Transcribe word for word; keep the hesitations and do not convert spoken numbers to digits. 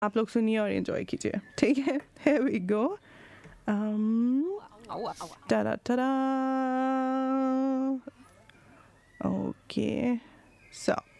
आप लोग सुनिए और एंजॉय कीजिए, ठीक है? Here we go. Um, ta-da, ta-da. Okay, so